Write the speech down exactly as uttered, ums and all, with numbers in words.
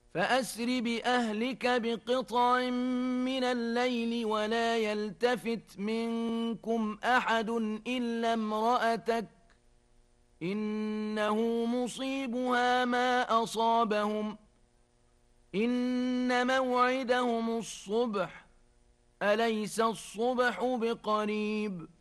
فأسر بأهلك بقطع من الليل ولا يلتفت منكم أحد إلا امرأتك إنه مصيبها ما أصابهم إن موعدهم الصبح أليس الصبح بقريب